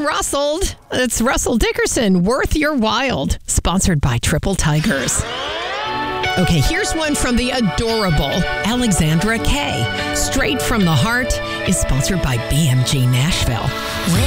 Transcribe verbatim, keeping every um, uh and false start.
rustled. It's Russell Dickerson, Worth Your Wild, sponsored by Triple Tigers. Okay, here's one from the adorable Alexandra Kay. Straight from the Heart is sponsored by B M G Nashville.